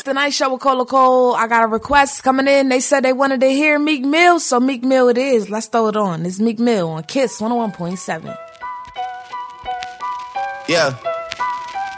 The Night Show with Cola Cole. I got a request coming in. They said they wanted to hear Meek Mill, so Meek Mill it is. Let's throw it on. It's Meek Mill on Kiss 101.7. Yeah.